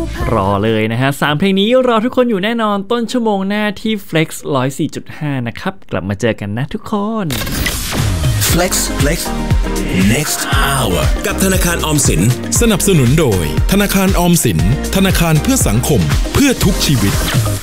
รอเลยนะฮะ3เพลงนี้รอทุกคนอยู่แน่นอนต้นชั่วโมงหน้าที่ Flex 104.5 นะครับกลับมาเจอกันนะทุกคน Flex Next Hour กับธนาคารออมสินสนับสนุนโดยธนาคารออมสินธนาคารเพื่อสังคมเพื่อทุกชีวิต